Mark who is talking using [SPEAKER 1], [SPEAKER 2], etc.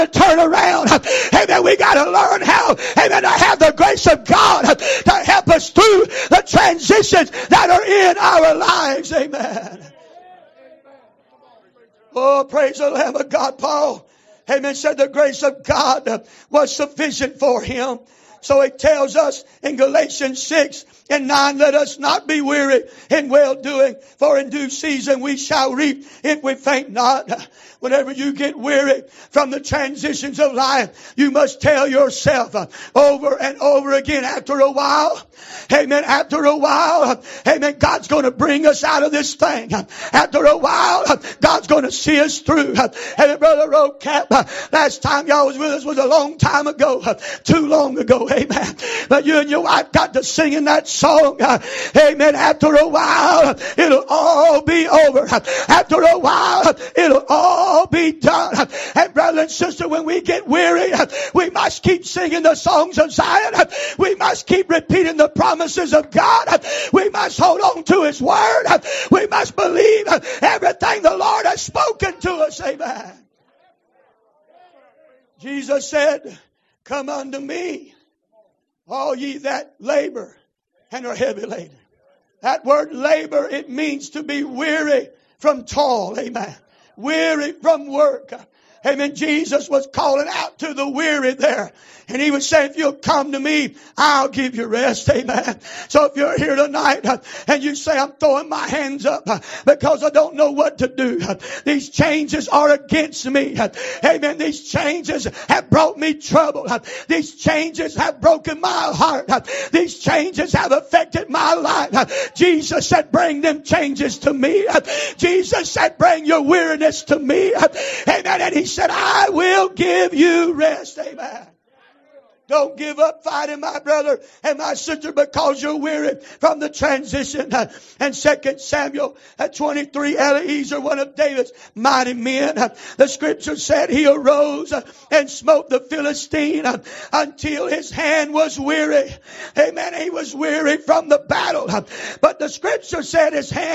[SPEAKER 1] turn around. Amen. We got to learn how, amen, to have the grace of God to help us through the transitions that are in our lives. Amen. Oh, praise the Lamb of God. Paul, amen, said the grace of God was sufficient for him. So it tells us in Galatians 6:9, let us not be weary in well-doing, for in due season we shall reap if we faint not. Whenever you get weary from the transitions of life, you must tell yourself over and over again, after a while, amen, amen, God's going to bring us out of this thing. After a while, God's going to see us through. Amen, Brother Roadcap, last time y'all was with us was a long time ago, too long ago, amen. But you and your wife got to singing that song, amen. After a while, it'll all be over. After a while, it'll all be done. And brother and sister, when we get weary, we must keep singing the songs of Zion. We must keep repeating the promises of God. We must hold on to His word. We must believe everything the Lord has spoken to us. Amen. Jesus said, come unto me, all ye that labor and are heavy laden. That word labor, it means to be weary from toil. Amen. Weary from work. Amen. Jesus was calling out to the weary there. And He was saying, if you'll come to me, I'll give you rest. Amen. So if you're here tonight and you say, I'm throwing my hands up because I don't know what to do. These changes are against me. Amen. These changes have brought me trouble. These changes have broken my heart. These changes have affected my life. Jesus said, bring them changes to me. Jesus said, bring your weariness to me. Amen. And He said, I will give you rest. Amen. Don't give up fighting, my brother and my sister, because you're weary from the transition. And 2 Samuel 23, Eliezer, one of David's mighty men, the scripture said he arose and smote the Philistine until his hand was weary. Amen. He was weary from the battle. But the scripture said his hand